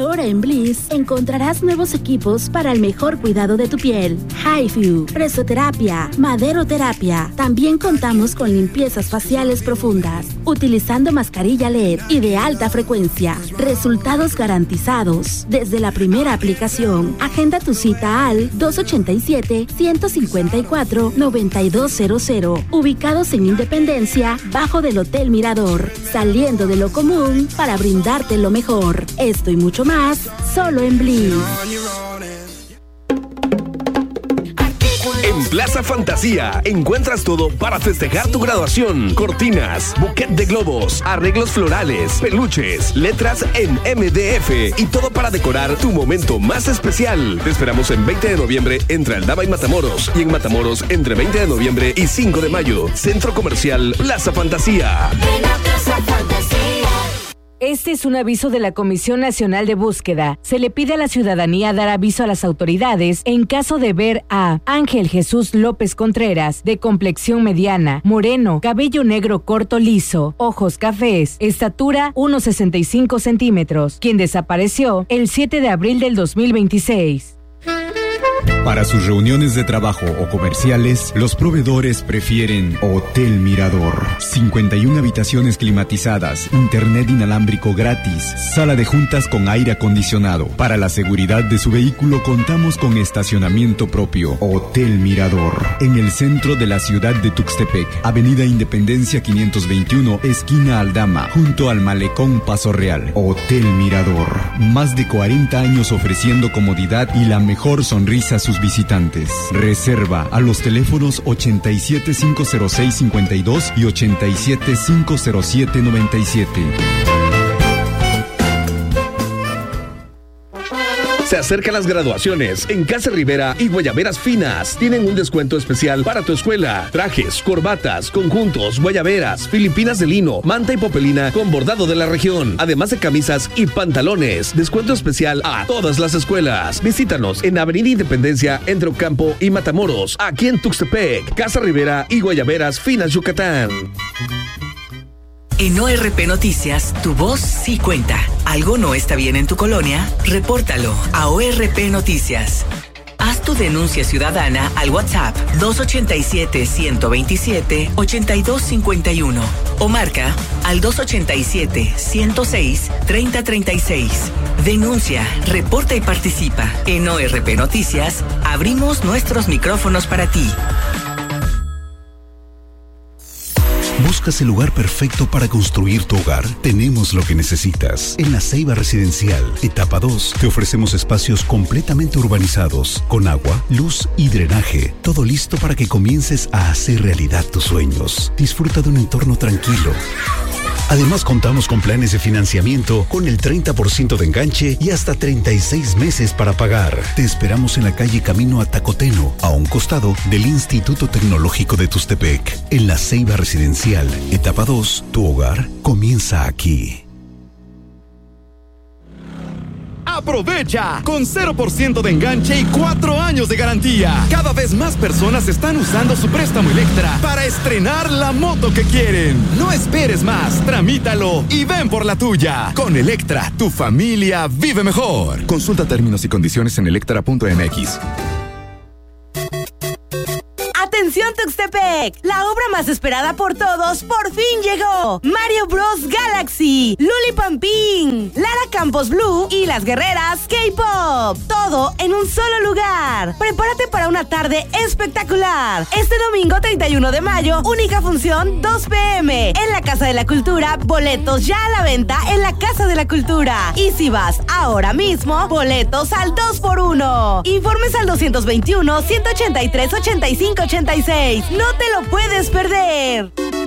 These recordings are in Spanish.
Ahora en Bliss encontrarás nuevos equipos para el mejor cuidado de tu piel. HIFU, presoterapia, maderoterapia. También contamos con limpiezas faciales profundas, utilizando mascarilla LED y de alta frecuencia. Resultados garantizados desde la primera aplicación. Agenda tu cita al 287-154-9200. Ubicados en Independencia, bajo del Hotel Mirador. Saliendo de lo común para brindarte lo mejor. Esto y mucho más, solo en Bliss. En Plaza Fantasía encuentras todo para festejar tu graduación. Cortinas, buquet de globos, arreglos florales, peluches, letras en MDF y todo para decorar tu momento más especial. Te esperamos en 20 de noviembre entre Aldama y Matamoros, y en Matamoros entre 20 de noviembre y 5 de mayo. Centro Comercial Plaza Fantasía. Plaza Fantasía. Este es un aviso de la Comisión Nacional de Búsqueda. Se le pide a la ciudadanía dar aviso a las autoridades en caso de ver a Ángel Jesús López Contreras, de complexión mediana, moreno, cabello negro corto liso, ojos cafés, estatura 1,65 centímetros, quien desapareció el 7 de abril del 2026. Para sus reuniones de trabajo o comerciales, los proveedores prefieren Hotel Mirador. 51 habitaciones climatizadas, internet inalámbrico gratis, sala de juntas con aire acondicionado. Para la seguridad de su vehículo contamos con estacionamiento propio. Hotel Mirador, en el centro de la ciudad de Tuxtepec, Avenida Independencia 521, esquina Aldama, junto al Malecón Paso Real. Hotel Mirador, más de 40 años ofreciendo comodidad y la mejor sonrisa a sus visitantes. Reserva a los teléfonos 87-506-52 y 87-507-97. Se acercan las graduaciones. En Casa Rivera y Guayaberas Finas tienen un descuento especial para tu escuela. Trajes, corbatas, conjuntos, guayaberas, filipinas de lino, manta y popelina con bordado de la región. Además de camisas y pantalones. Descuento especial a todas las escuelas. Visítanos en Avenida Independencia entre Ocampo y Matamoros, aquí en Tuxtepec. Casa Rivera y Guayaberas Finas, Yucatán. En ORP Noticias, tu voz sí cuenta. ¿Algo no está bien en tu colonia? Repórtalo a ORP Noticias. Haz tu denuncia ciudadana al WhatsApp 287-127-8251 o marca al 287-106-3036. Denuncia, reporta y participa. En ORP Noticias, abrimos nuestros micrófonos para ti. ¿Buscas el lugar perfecto para construir tu hogar? Tenemos lo que necesitas. En La Ceiba Residencial, etapa 2, te ofrecemos espacios completamente urbanizados, con agua, luz y drenaje. Todo listo para que comiences a hacer realidad tus sueños. Disfruta de un entorno tranquilo. Además, contamos con planes de financiamiento con el 30% de enganche y hasta 36 meses para pagar. Te esperamos en la calle Camino a Tacoteno, a un costado del Instituto Tecnológico de Tuxtepec. En La Ceiba Residencial, etapa 2, tu hogar comienza aquí. Aprovecha con 0% de enganche y 4 años de garantía. Cada vez más personas están usando su préstamo Electra para estrenar la moto que quieren. No esperes más, tramítalo y ven por la tuya. Con Electra, tu familia vive mejor. Consulta términos y condiciones en electra.mx. ¡Atención Tuxtepec! La obra más esperada por todos por fin llegó. Mario Bros Galaxy, Luli Pampín, Lara Campos Blue y las guerreras K-Pop. Todo en un solo lugar. Prepárate para una tarde espectacular. Este domingo 31 de mayo, única función 2 p.m. en la Casa de la Cultura. Boletos ya a la venta en la Casa de la Cultura. Y si vas ahora mismo, boletos al 2x1. Informes al 221-183-8586. No te lo puedes perder.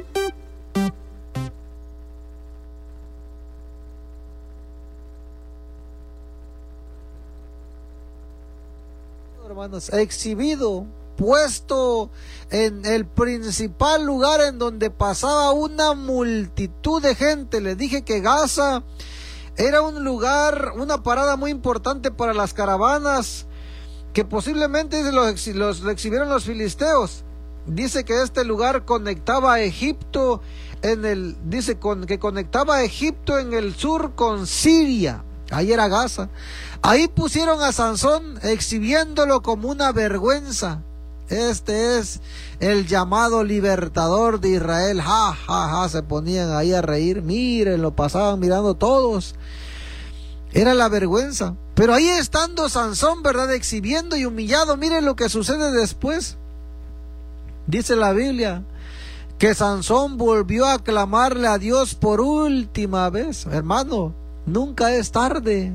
Hermanos, exhibido, puesto en el principal lugar en donde pasaba una multitud de gente. Les dije que Gaza era un lugar, una parada muy importante para las caravanas, que posiblemente lo exhibieron los filisteos. Dice que este lugar conectaba a Egipto que conectaba a Egipto en el sur con Siria. Ahí era Gaza. Ahí pusieron a Sansón exhibiéndolo como una vergüenza. Este es el llamado libertador de Israel. Ja, ja, ja, se ponían ahí a reír. Miren, lo pasaban mirando todos. Era la vergüenza. Pero ahí estando Sansón, ¿verdad?, exhibiendo y humillado, miren lo que sucede después. Dice la Biblia que Sansón volvió a clamarle a Dios por última vez. Hermano, nunca es tarde.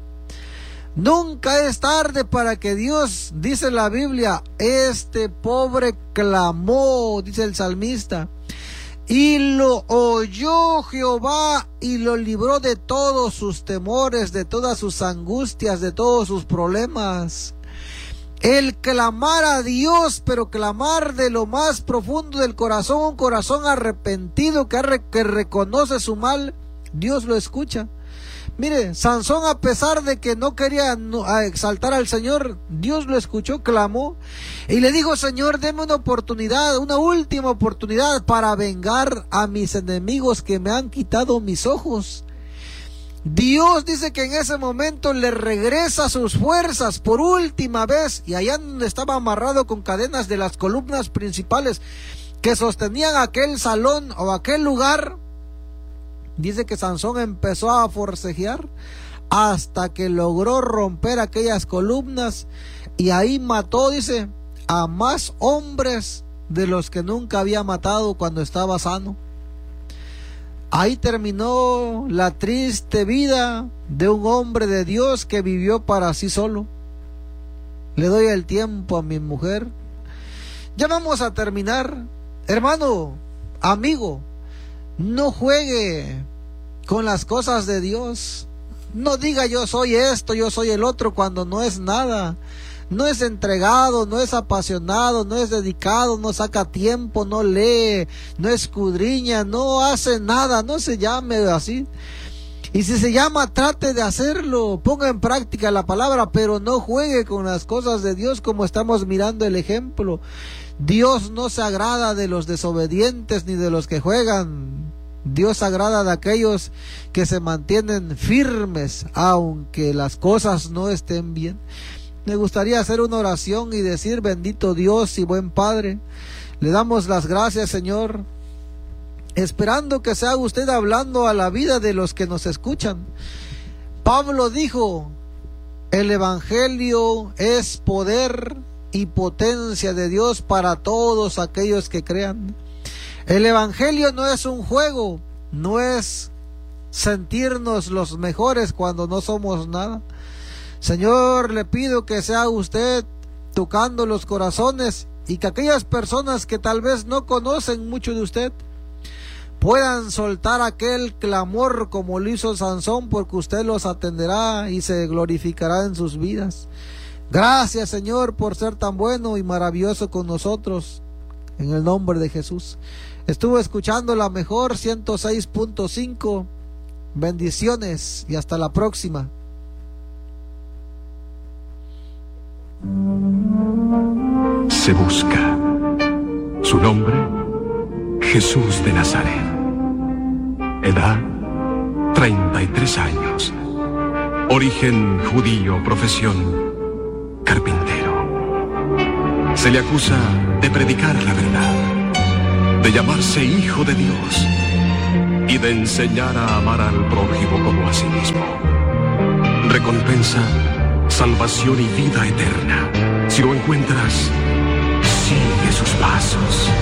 Nunca es tarde para que Dios, dice la Biblia, este pobre clamó, dice el salmista, y lo oyó Jehová y lo libró de todos sus temores, de todas sus angustias, de todos sus problemas. El clamar a Dios, pero clamar de lo más profundo del corazón, un corazón arrepentido que reconoce su mal, Dios lo escucha. Mire, Sansón, a pesar de que no quería exaltar al Señor, Dios lo escuchó, clamó y le dijo: Señor, deme una oportunidad, una última oportunidad para vengar a mis enemigos que me han quitado mis ojos. Dios dice que en ese momento le regresa sus fuerzas por última vez, y allá donde estaba amarrado con cadenas de las columnas principales que sostenían aquel salón o aquel lugar, dice que Sansón empezó a forcejear hasta que logró romper aquellas columnas, y ahí mató, dice, a más hombres de los que nunca había matado cuando estaba sano. Ahí terminó la triste vida de un hombre de Dios que vivió para sí solo. Le doy el tiempo a mi mujer. Ya vamos a terminar. Hermano, amigo, no juegue con las cosas de Dios. No diga yo soy esto, yo soy el otro, cuando no es nada. No es entregado, no es apasionado, no es dedicado, no saca tiempo, no lee, no escudriña, no hace nada, no se llame así. Y si se llama, trate de hacerlo, ponga en práctica la palabra, pero no juegue con las cosas de Dios como estamos mirando el ejemplo. Dios no se agrada de los desobedientes ni de los que juegan. Dios se agrada de aquellos que se mantienen firmes aunque las cosas no estén bien. Me gustaría hacer una oración y decir: bendito Dios y buen Padre, le damos las gracias, Señor, esperando que sea usted hablando a la vida de los que nos escuchan. Pablo dijo: el Evangelio es poder y potencia de Dios para todos aquellos que crean. El Evangelio no es un juego, no es sentirnos los mejores cuando no somos nada. Señor, le pido que sea usted tocando los corazones y que aquellas personas que tal vez no conocen mucho de usted puedan soltar aquel clamor como lo hizo Sansón, porque usted los atenderá y se glorificará en sus vidas. Gracias, Señor, por ser tan bueno y maravilloso con nosotros, en el nombre de Jesús. Estuve escuchando la mejor 106.5. Bendiciones y hasta la próxima. Se busca. Su nombre: Jesús de Nazaret. Edad: 33 años. Origen judío, profesión: carpintero. Se le acusa de predicar la verdad, de llamarse hijo de Dios y de enseñar a amar al prójimo como a sí mismo. Recompensa: salvación y vida eterna. Si lo encuentras, sigue sus pasos.